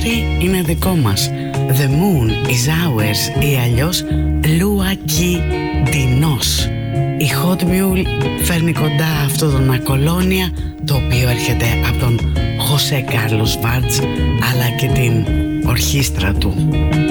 ζευγάρι είναι δικό μας. The moon is ours ή αλλιώς Λουακί Ντινός. Η Hot Mule φέρνει κοντά αυτό το Ακολόνια, το οποίο έρχεται από τον Χωσέ Κάρλος Βάρτς αλλά και την ορχήστρα του.